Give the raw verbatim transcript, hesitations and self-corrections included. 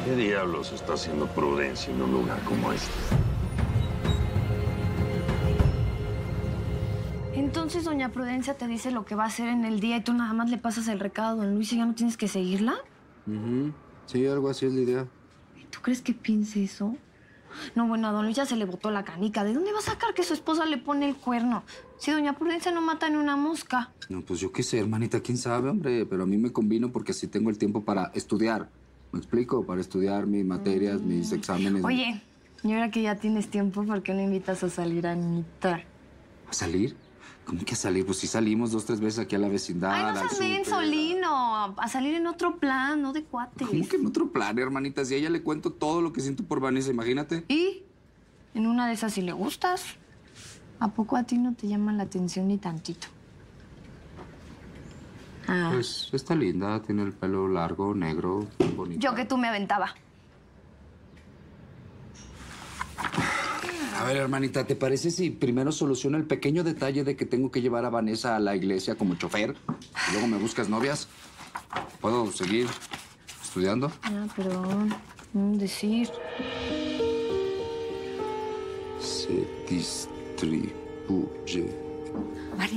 ¿Qué diablos está haciendo Prudencia en un lugar como este? Entonces, doña Prudencia te dice lo que va a hacer en el día y tú nada más le pasas el recado a don Luis y ya no tienes que seguirla. Uh-huh. Sí, algo así es la idea. ¿Tú crees que piense eso? No, bueno, a don Luis ya se le botó la canica. ¿De dónde va a sacar que su esposa le pone el cuerno? Si doña Prudencia no mata ni una mosca. No, pues yo qué sé, hermanita, quién sabe, hombre. Pero a mí me convino porque así tengo el tiempo para estudiar. ¿Me explico? Para estudiar mis materias, mm. mis exámenes. Oye, y ahora que ya tienes tiempo, ¿por qué no invitas a salir a Anita? ¿A salir? ¿Cómo que a salir? Pues sí salimos dos, tres veces aquí a la vecindad. Ay, no seas bien, Solino. A salir en otro plan, no de cuates. ¿Cómo que en otro plan, hermanita? Si a ella le cuento todo lo que siento por Vanessa, imagínate. ¿Y? En una de esas si le gustas. ¿A poco a ti no te llama la atención ni tantito? Ah. Pues está linda, tiene el pelo largo, negro, bonito. Yo que tú me aventaba. A ver, hermanita, ¿te parece si primero soluciona el pequeño detalle de que tengo que llevar a Vanessa a la iglesia como chofer? Y luego me buscas novias. ¿Puedo seguir estudiando? Ah, pero... ¿cómo decir? Se distribuye.